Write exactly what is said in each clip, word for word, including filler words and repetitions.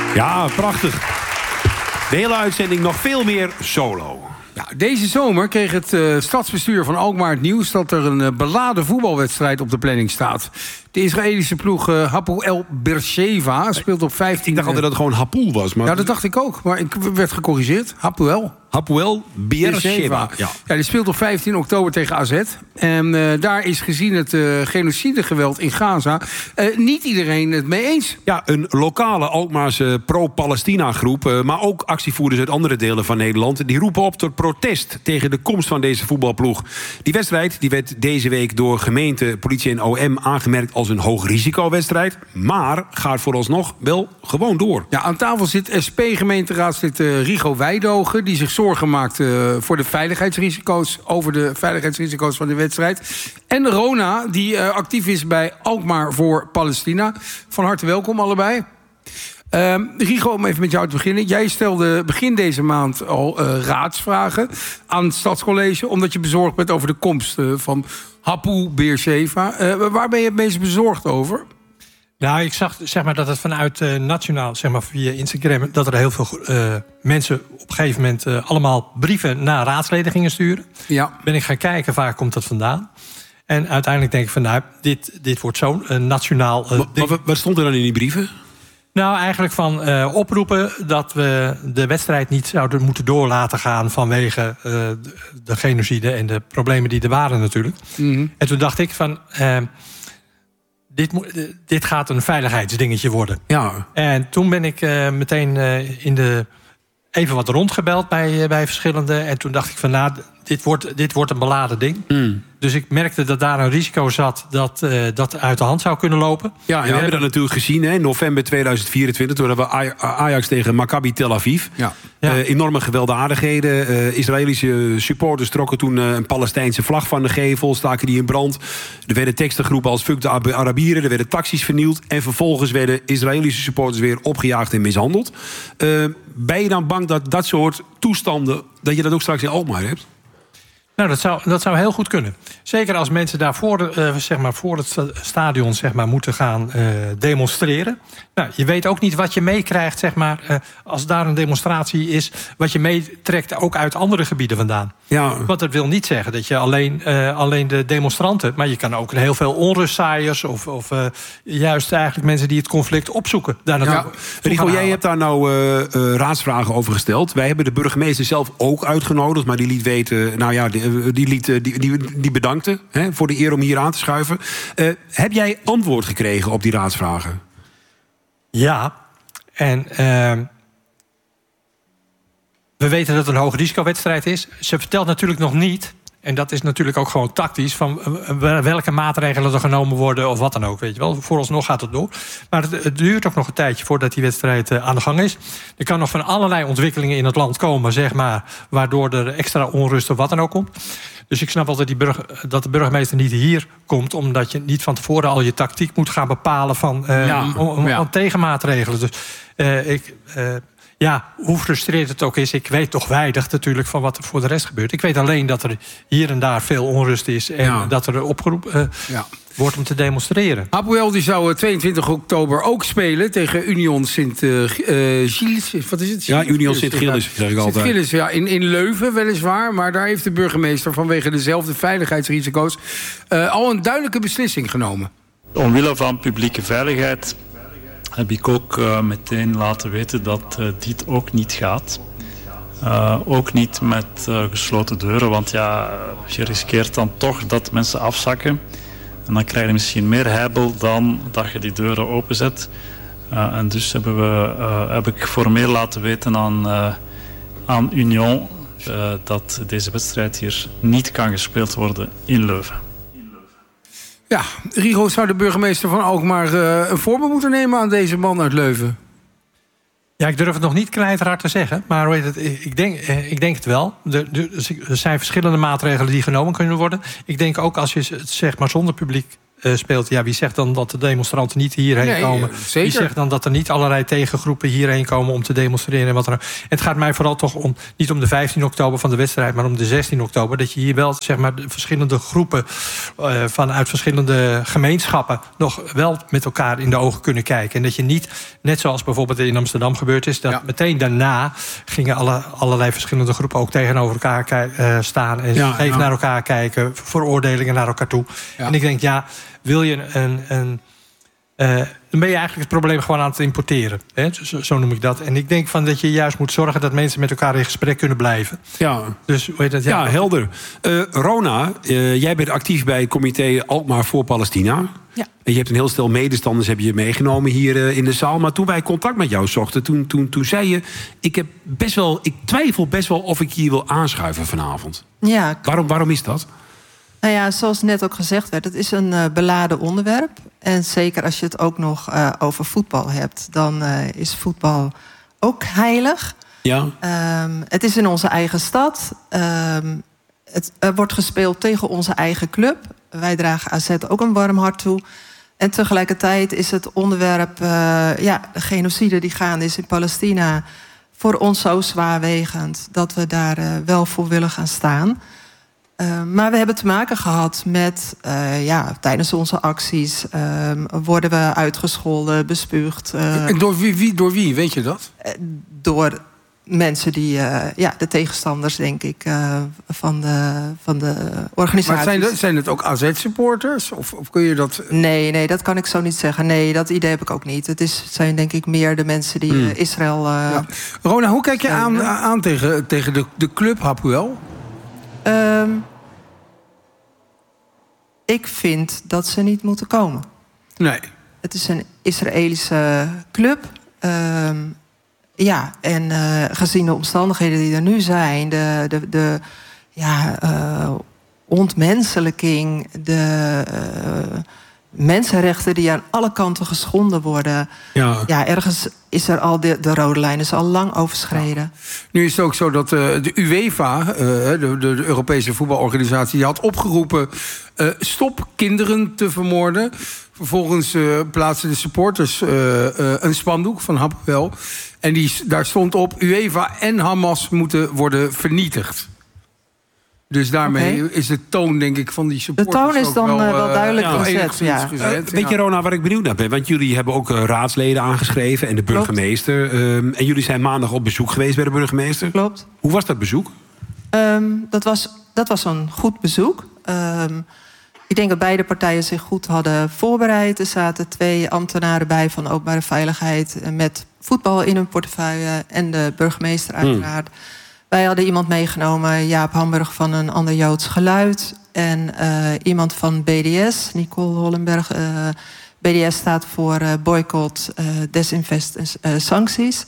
Ja, prachtig. De hele uitzending nog veel meer solo. Ja, deze zomer kreeg het uh, stadsbestuur van Alkmaar het nieuws dat er een uh, beladen voetbalwedstrijd op de planning staat. De Israëlische ploeg uh, Hapoel Beersheva speelt op vijftien... Ik dacht altijd dat het gewoon Hapoel was. Maar... Ja, dat dacht ik ook. Maar ik werd gecorrigeerd. Hapoel. Hapoel Beersheva. Ja. Ja, die speelt op vijftien oktober tegen A Z. En uh, daar is gezien het uh, genocidegeweld in Gaza uh, niet iedereen het mee eens. Ja, een lokale Alkmaarse pro-Palestina groep, uh, maar ook actievoerders uit andere delen van Nederland, die roepen op tot protest tegen de komst van deze voetbalploeg. Die wedstrijd die werd deze week door gemeente, politie en O M aangemerkt als een hoogrisicowedstrijd, maar gaat vooralsnog wel gewoon door. Ja, aan tafel zit S P-gemeenteraadslid uh, Rigo Wijdogen, die zich zorgen maakt uh, voor de veiligheidsrisico's, over de veiligheidsrisico's van de wedstrijd. En Rona, die uh, actief is bij Alkmaar voor Palestina. Van harte welkom allebei. Uh, Rigo, om even met jou te beginnen. Jij stelde begin deze maand al uh, raadsvragen aan het Stadscollege, omdat je bezorgd bent over de komst uh, van Hapoel Beersheva. Uh, waar ben je het meest bezorgd over? Nou, ik zag zeg maar, dat het vanuit uh, nationaal, zeg maar via Instagram, dat er heel veel uh, mensen op een gegeven moment uh, allemaal brieven naar raadsleden gingen sturen. Ja. Ben ik gaan kijken, waar komt dat vandaan? En uiteindelijk denk ik van, nou, dit, dit wordt zo'n uh, nationaal uh, maar, maar wat stond er dan in die brieven? Nou, eigenlijk van uh, oproepen dat we de wedstrijd niet zouden moeten door laten gaan vanwege uh, de, de genocide en de problemen die er waren natuurlijk. Mm-hmm. En toen dacht ik van, uh, dit, moet, dit gaat een veiligheidsdingetje worden. Ja. En toen ben ik uh, meteen uh, in de even wat rondgebeld bij, uh, bij verschillende. En toen dacht ik van, nou, dit wordt, dit wordt een beladen ding. Mm. Dus ik merkte dat daar een risico zat dat uh, dat uit de hand zou kunnen lopen. Ja, en we, we hebben dat natuurlijk gezien in november tweeduizend vierentwintig... toen hadden we Ajax tegen Maccabi Tel Aviv. Ja. Ja. Uh, enorme gewelddadigheden. Uh, Israëlische supporters trokken toen uh, een Palestijnse vlag van de gevel, staken die in brand. Er werden teksten geroepen als fuck de Arabieren. Er werden taxis vernield. En vervolgens werden Israëlische supporters weer opgejaagd en mishandeld. Uh, ben je dan bang dat dat soort toestanden, dat je dat ook straks in Alkmaar hebt? Nou, dat zou, dat zou heel goed kunnen. Zeker als mensen daar voor, uh, zeg maar, voor het stadion zeg maar, moeten gaan uh, demonstreren. Nou, je weet ook niet wat je meekrijgt, zeg maar, uh, als daar een demonstratie is, wat je meetrekt ook uit andere gebieden vandaan. Ja. Want dat wil niet zeggen dat je alleen, uh, alleen de demonstranten, maar je kan ook heel veel onrustzaaiers of, of uh, juist eigenlijk mensen die het conflict opzoeken. Daar ja. Rigo, jij hebt daar nou uh, uh, raadsvragen over gesteld. Wij hebben de burgemeester zelf ook uitgenodigd, maar die liet weten, nou ja, die, die, liet, die, die, die bedankte hè, voor de eer om hier aan te schuiven. Uh, heb jij antwoord gekregen op die raadsvragen? Ja, en uh, we weten dat het een hoogrisicowedstrijd is. Ze vertelt natuurlijk nog niet, en dat is natuurlijk ook gewoon tactisch, van welke maatregelen er genomen worden of wat dan ook, weet je wel. Vooralsnog gaat het door. Maar het, het duurt ook nog een tijdje voordat die wedstrijd uh, aan de gang is. Er kan nog van allerlei ontwikkelingen in het land komen, zeg maar, waardoor er extra onrust of wat dan ook komt. Dus ik snap wel dat, die burger, dat de burgemeester niet hier komt, omdat je niet van tevoren al je tactiek moet gaan bepalen van uh, ja, om, om, ja. om tegenmaatregelen. Dus uh, ik... Uh, Ja, hoe frustreerd het ook is, ik weet toch weinig natuurlijk van wat er voor de rest gebeurt. Ik weet alleen dat er hier en daar veel onrust is en ja. dat er opgeroepen uh, ja. wordt om te demonstreren. Hapoel die zou tweeëntwintig oktober ook spelen tegen Union Sint-Gilles. Uh, wat is het? Ja, Union Sint-Gilles, zeg ik altijd. Sint-Gilles, ja, in, in Leuven weliswaar. Maar daar heeft de burgemeester vanwege dezelfde veiligheidsrisico's uh, al een duidelijke beslissing genomen. Omwille van publieke veiligheid heb ik ook uh, meteen laten weten dat uh, dit ook niet gaat. Uh, ook niet met uh, gesloten deuren, want ja, je riskeert dan toch dat mensen afzakken. En dan krijg je misschien meer heibel dan dat je die deuren openzet. Uh, en dus hebben we, uh, heb ik formeel laten weten aan, uh, aan Union uh, dat deze wedstrijd hier niet kan gespeeld worden in Leuven. Ja, Rigo, zou de burgemeester van Alkmaar uh, een voorbeeld moeten nemen aan deze man uit Leuven? Ja, ik durf het nog niet knijterhard te zeggen, maar hoe heet het, ik, denk, ik denk het wel. Er, er zijn verschillende maatregelen die genomen kunnen worden. Ik denk ook als je het zeg maar zonder publiek uh, speelt. Ja, wie zegt dan dat de demonstranten niet hierheen nee, komen? Zeker. Wie zegt dan dat er niet allerlei tegengroepen hierheen komen om te demonstreren en wat dan ook? Het gaat mij vooral toch om, niet om de vijftien oktober van de wedstrijd, maar om de zestien oktober. Dat je hier wel, zeg maar, de verschillende groepen uh, vanuit verschillende gemeenschappen nog wel met elkaar in de ogen kunnen kijken. En dat je niet, net zoals bijvoorbeeld in Amsterdam gebeurd is, dat ja. meteen daarna gingen alle, allerlei verschillende groepen ook tegenover elkaar uh, staan en ja, even ja. naar elkaar kijken, veroordelingen naar elkaar toe. Ja. En ik denk, ja, wil je een, een uh, dan ben je eigenlijk het probleem gewoon aan het importeren. Hè? Zo, zo noem ik dat. En ik denk van dat je juist moet zorgen dat mensen met elkaar in gesprek kunnen blijven. Ja, dus, hoe heet dat? Ja, ja helder. Uh, Rona, uh, jij bent actief bij het comité Alkmaar voor Palestina. Ja. En je hebt een heel stel medestanders heb je meegenomen hier uh, in de zaal. Maar toen wij contact met jou zochten, toen, toen, toen zei je, ik heb best wel, ik twijfel best wel of ik hier wil aanschuiven vanavond. Ja. Waarom, waarom is dat? Nou ja, zoals net ook gezegd werd, het is een uh, beladen onderwerp. En zeker als je het ook nog uh, over voetbal hebt, dan uh, is voetbal ook heilig. Ja. Um, het is in onze eigen stad. Um, het er wordt gespeeld tegen onze eigen club. Wij dragen A Z ook een warm hart toe. En tegelijkertijd is het onderwerp, uh, ja, de genocide die gaande is in Palestina, voor ons zo zwaarwegend dat we daar uh, wel voor willen gaan staan. Uh, maar we hebben te maken gehad met, uh, ja, tijdens onze acties uh, worden we uitgescholden, bespuugd. Uh, en door wie, wie, door wie, weet je dat? Uh, door mensen die, uh, ja, de tegenstanders, denk ik, uh, van, de, van de organisaties. Maar zijn, dat, zijn het ook A Z-supporters? Of, of kun je dat... Nee, nee, dat kan ik zo niet zeggen. Nee, dat idee heb ik ook niet. Het is, zijn denk ik meer de mensen die uh, Israël... Uh, ja. Rona, hoe kijk je aan, aan tegen, tegen de, de club Hapoel? Um, ik vind dat ze niet moeten komen. Nee. Het is een Israëlische club. Um, ja, en uh, gezien de omstandigheden die er nu zijn, de, de, de ja, uh, ontmenselijking, de uh, mensenrechten die aan alle kanten geschonden worden. Ja, ja ergens is er al de, de rode lijn is al lang overschreden. Ja. Nu is het ook zo dat uh, de UEFA, uh, de, de, de Europese voetbalorganisatie, die had opgeroepen uh, stop kinderen te vermoorden. Vervolgens uh, plaatsten de supporters uh, uh, een spandoek van Hapoel. En die, daar stond op, UEFA en Hamas moeten worden vernietigd. Dus daarmee okay. is de toon, denk ik, van die supporters de toon is dan wel, uh, wel duidelijk ja, gezet. Ja. gezet. Uh, weet je, Rona, waar ik benieuwd naar ben? Want jullie hebben ook uh, raadsleden aangeschreven en de burgemeester. Um, en jullie zijn maandag op bezoek geweest bij de burgemeester. Klopt. Hoe was dat bezoek? Um, dat, was, dat was een goed bezoek. Um, ik denk dat beide partijen zich goed hadden voorbereid. Er zaten twee ambtenaren bij van openbare veiligheid met voetbal in hun portefeuille en de burgemeester uiteraard. Hmm. Wij hadden iemand meegenomen, Jaap Hamburg van een ander Joods geluid. En uh, iemand van B D S, Nicole Hollenberg. Uh, B D S staat voor uh, boycott, uh, desinvest en uh, sancties.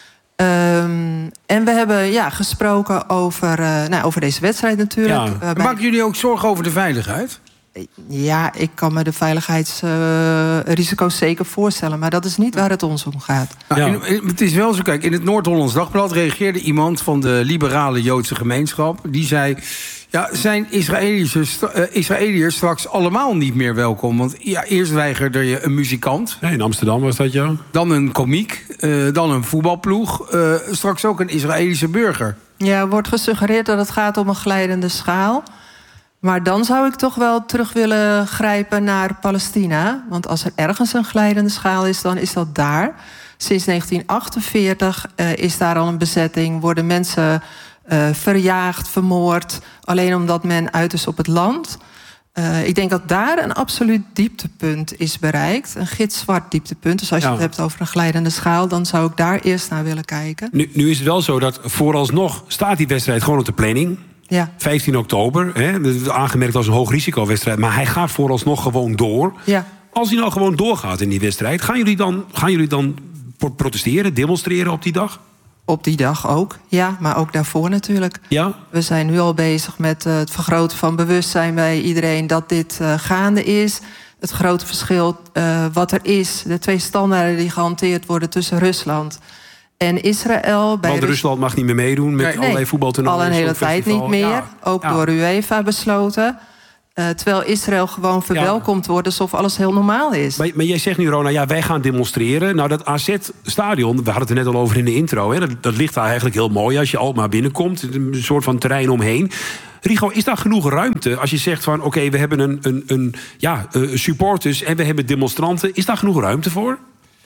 Um, en we hebben ja, gesproken over, uh, nou, over deze wedstrijd natuurlijk. Ja. Uh, Maken jullie ook zorgen over de veiligheid? Ja, ik kan me de veiligheidsrisico's uh, zeker voorstellen. Maar dat is niet waar het ons om gaat. Nou, ja. in, het is wel zo, kijk, in het Noord-Hollands Dagblad reageerde iemand van de liberale Joodse gemeenschap. Die zei, ja, zijn Israëliërs, uh, Israëliërs straks allemaal niet meer welkom? Want ja, eerst weigerde je een muzikant. Nee, in Amsterdam was dat, ja. Dan een komiek, uh, dan een voetbalploeg. Uh, straks ook een Israëlische burger. Ja, er wordt gesuggereerd dat het gaat om een glijdende schaal. Maar dan zou ik toch wel terug willen grijpen naar Palestina. Want als er ergens een glijdende schaal is, dan is dat daar. Sinds negentien achtenveertig uh, is daar al een bezetting. Worden mensen uh, verjaagd, vermoord. Alleen omdat men uit is op het land. Uh, ik denk dat daar een absoluut dieptepunt is bereikt. Een gitzwart dieptepunt. Dus als je ja. het hebt over een glijdende schaal, dan zou ik daar eerst naar willen kijken. Nu, nu is het wel zo dat vooralsnog staat die wedstrijd gewoon op de planning. Ja. vijftien oktober, hè, aangemerkt als een hoogrisicowedstrijd. Maar hij gaat vooralsnog gewoon door. Ja. Als hij nou gewoon doorgaat in die wedstrijd, gaan jullie dan, gaan jullie dan protesteren, demonstreren op die dag? Op die dag ook, ja. Maar ook daarvoor natuurlijk. Ja? We zijn nu al bezig met uh, het vergroten van bewustzijn bij iedereen dat dit uh, gaande is. Het grote verschil uh, wat er is. De twee standaarden die gehanteerd worden tussen Rusland en Israël. Bij Want Rus- Rusland mag niet meer meedoen met nee, allerlei voetbaltoernooien. Al een hele tijd niet meer. Ja. Ook ja. door UEFA besloten. Uh, terwijl Israël gewoon verwelkomd wordt alsof alles heel normaal is. Maar, maar jij zegt nu, Rona, ja, wij gaan demonstreren. Nou, dat A Z-stadion, we hadden het er net al over in de intro... Hè, dat, dat ligt daar eigenlijk heel mooi als je Alkmaar binnenkomt. Een soort van terrein omheen. Rigo, is daar genoeg ruimte als je zegt van... oké, okay, we hebben een, een, een ja, uh, supporters en we hebben demonstranten. Is daar genoeg ruimte voor?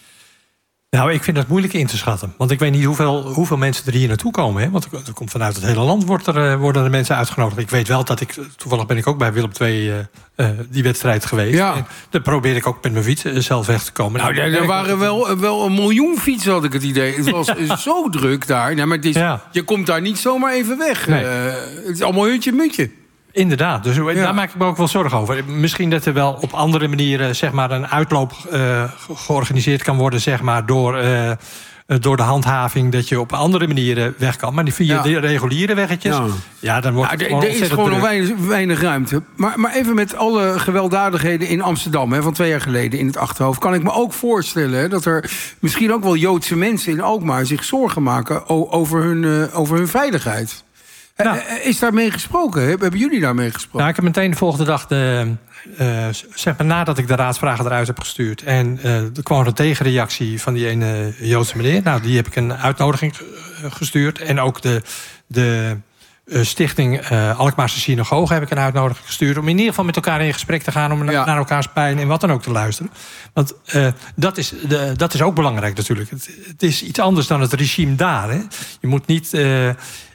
Nou, ik vind dat moeilijk in te schatten. Want ik weet niet hoeveel, hoeveel mensen er hier naartoe komen. Hè? Want er komt vanuit het hele land wordt er, uh, worden er mensen uitgenodigd. Ik weet wel dat ik... Toevallig ben ik ook bij Willem twee uh, uh, die wedstrijd geweest. Ja. En daar probeer ik ook met mijn fiets uh, zelf weg te komen. Nou, nou er waren wel, wel een miljoen fietsen, had ik het idee. Het was ja. zo druk daar. Nou, maar het is, ja. Je komt daar niet zomaar even weg. Nee. Uh, het is allemaal hutje mutje. Inderdaad, dus ja. daar maak ik me ook wel zorgen over. Misschien dat er wel op andere manieren zeg maar, een uitloop uh, georganiseerd kan worden... Zeg maar, door, uh, door de handhaving, dat je op andere manieren weg kan. Maar via ja. de reguliere weggetjes, ja, ja dan wordt ja, het gewoon er is gewoon nog weinig, weinig ruimte. Maar, maar even met alle gewelddadigheden in Amsterdam... Hè, van twee jaar geleden in het achterhoofd... kan ik me ook voorstellen hè, dat er misschien ook wel Joodse mensen in Alkmaar... zich zorgen maken over hun, uh, over hun veiligheid. Nou, is daarmee gesproken? Hebben jullie daarmee gesproken? Nou, ik heb meteen de volgende dag, de, uh, zeg maar nadat ik de raadsvragen eruit heb gestuurd... en uh, er kwam een tegenreactie van die ene Joodse meneer. Nou, die heb ik een uitnodiging gestuurd. En ook de, de uh, stichting uh, Alkmaarse Synagoge heb ik een uitnodiging gestuurd... om in ieder geval met elkaar in gesprek te gaan... om ja. naar elkaars pijn en wat dan ook te luisteren. Want uh, dat, is de, dat is ook belangrijk natuurlijk. Het, het is iets anders dan het regime daar. Hè? Je moet niet... Uh,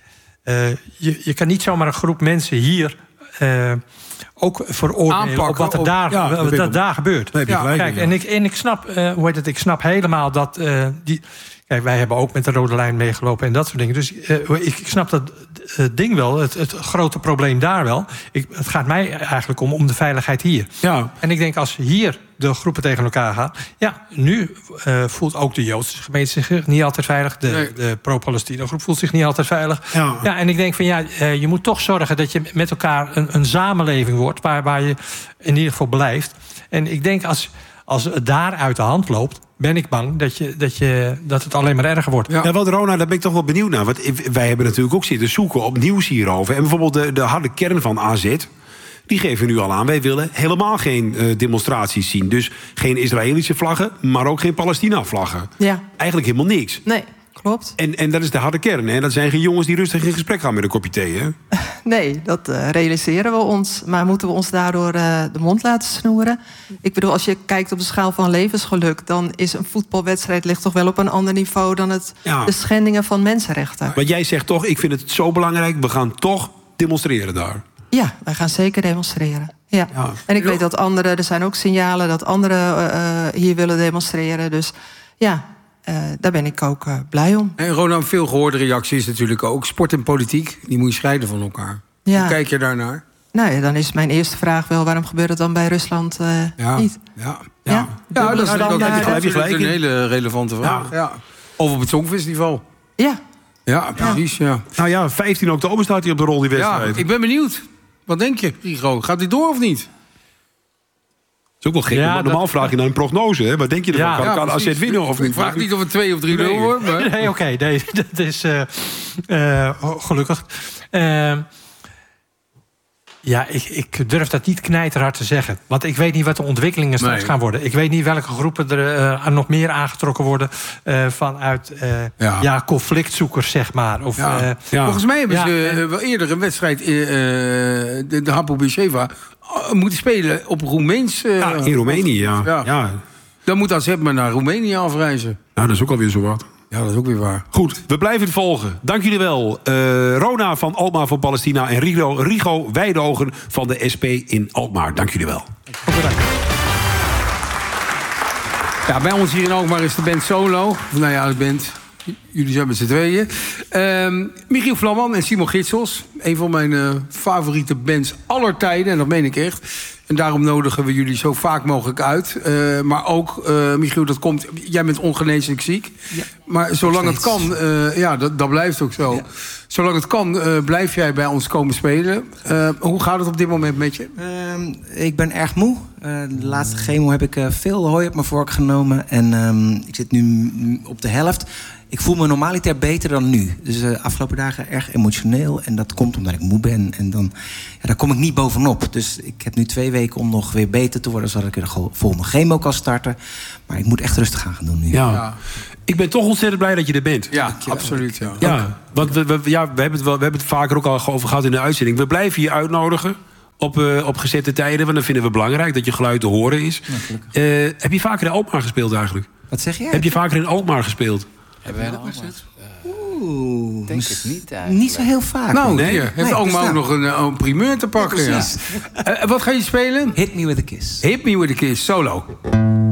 Uh, je, je kan niet zomaar een groep mensen hier uh, ook veroordelen aanpakken op wat er daar, ja, wat er daar gebeurt. Ja, kijk, en ik, en ik snap, uh, hoe heet het, ik snap helemaal dat uh, die. Kijk, wij hebben ook met de rode lijn meegelopen en dat soort dingen. Dus uh, ik, ik snap dat uh, ding wel, het, het grote probleem daar wel. Ik, het gaat mij eigenlijk om, om de veiligheid hier. Ja. En ik denk als hier de groepen tegen elkaar gaan... ja, nu uh, voelt ook de Joodse gemeente zich niet altijd veilig. De, nee. de pro-Palestina groep voelt zich niet altijd veilig. Ja. Ja, en ik denk van ja, uh, je moet toch zorgen dat je met elkaar een, een samenleving wordt... Waar, waar je in ieder geval blijft. En ik denk als, als het daar uit de hand loopt... ben ik bang dat, je, dat, je, dat het alleen maar erger wordt. Ja, ja wat Rona, daar ben ik toch wel benieuwd naar. Want wij hebben natuurlijk ook zitten zoeken op nieuws hierover. En bijvoorbeeld de, de harde kern van A Z... die geven nu al aan, wij willen helemaal geen uh, demonstraties zien. Dus geen Israëlische vlaggen, maar ook geen Palestina-vlaggen. Ja. Eigenlijk helemaal niks. Nee, klopt. En, en dat is de harde kern. Hè? Dat zijn geen jongens die rustig in gesprek gaan met een kopje thee. Hè? Nee, dat uh, realiseren we ons. Maar moeten we ons daardoor uh, de mond laten snoeren? Ik bedoel, als je kijkt op de schaal van levensgeluk... dan is een voetbalwedstrijd ligt toch wel op een ander niveau... dan het, ja. de schendingen van mensenrechten. Maar jij zegt toch, ik vind het zo belangrijk... we gaan toch demonstreren daar. Ja, wij gaan zeker demonstreren. Ja. Ja. En ik weet dat anderen, er zijn ook signalen... dat anderen uh, hier willen demonstreren. Dus ja... Uh, daar ben ik ook uh, blij om. En Ronald, veel gehoorde reactie is natuurlijk ook... sport en politiek, die moet je scheiden van elkaar. Ja. Hoe kijk je daarnaar? Nou ja, dan is mijn eerste vraag wel... waarom gebeurt het dan bij Rusland uh, ja. niet? Ja, ja. ja. ja dat is dan, dan, heb je gelijk een hele relevante vraag. Ja. Ja. Of op het Songfestival. Ja. Ja, precies, ja. ja. Nou ja, vijftien oktober staat hij op de rol, die wedstrijd. Ja, ik ben benieuwd. Wat denk je, Rigo? Gaat hij door of niet? Dat is ook wel gek. Ja, Normaal dat... vraag je naar een prognose. Hè? Wat denk je ervan? Ja, kan ja, kan A Z winnen of niet? Ik vraag niet of het twee of drie nul wordt. Maar... Nee, oké. Okay, nee, dat is uh, uh, gelukkig. Uh, ja, ik, ik durf dat niet knijterhard te zeggen. Want ik weet niet wat de ontwikkelingen straks nee. gaan worden. Ik weet niet welke groepen er uh, nog meer aangetrokken worden... Uh, vanuit uh, ja. Ja, conflictzoekers, zeg maar. Of, ja. Uh, ja. Volgens mij hebben ja, ze uh, wel eerder een wedstrijd... Uh, de, de Hapoel Beersheva... moeten spelen op Roemeens... Uh, ja, in Roemenië, ja. ja. ja. Dan moet A Z maar naar Roemenië afreizen. Nou, dat is ook alweer zo wat. Ja, dat is ook weer waar. Goed, we blijven het volgen. Dank jullie wel. Uh, Rona van Alkmaar voor Palestina... en Rigo, Rigo Wijdogen van de S P in Alkmaar. Dank jullie wel. Goed bedankt. Ja, bij ons hier in Alkmaar is de band Solo. Nou ja, de band... Jullie zijn met z'n tweeën. Uh, Michiel Vlamman en Simon Gitsels. Een van mijn uh, favoriete bands aller tijden. En dat meen ik echt. En daarom nodigen we jullie zo vaak mogelijk uit. Uh, maar ook, uh, Michiel, dat komt... Jij bent ongeneeslijk ziek. Ja, maar zolang het kan... Uh, ja, dat, dat blijft ook zo. Ja. Zolang het kan, uh, blijf jij bij ons komen spelen. Uh, hoe gaat het op dit moment met je? Uh, ik ben erg moe. Uh, de laatste chemo heb ik uh, veel hooi op mijn vork genomen. En um, ik zit nu op de helft. Ik voel me me normaliter beter dan nu. Dus de uh, afgelopen dagen erg emotioneel. En dat komt omdat ik moe ben. En dan, ja, daar kom ik niet bovenop. Dus ik heb nu twee weken om nog weer beter te worden... zodat ik weer de volgende chemo kan starten. Maar ik moet echt rustig aan gaan doen nu. Ja. Ja. Ik ben toch ontzettend blij dat je er bent. Ja, absoluut. Ja. Ja, want we, we, ja, we, hebben het wel, we hebben het vaker ook al over gehad in de uitzending. We blijven je uitnodigen op, uh, op gezette tijden. Want dan vinden we belangrijk dat je geluid te horen is. Ja, uh, heb je vaker in Alkmaar gespeeld eigenlijk? Wat zeg jij? Heb je vaker in Alkmaar gespeeld? Hebben wij allemaal? Oeh, Denk het niet eigenlijk. Niet zo heel vaak. Nou, Nee? hier heeft Nee, Alkmaar dus ook nog een, een primeur te pakken. Ja, Ja, precies. Uh, wat ga je spelen? Hit me with a kiss. Hit Me With A Kiss, solo.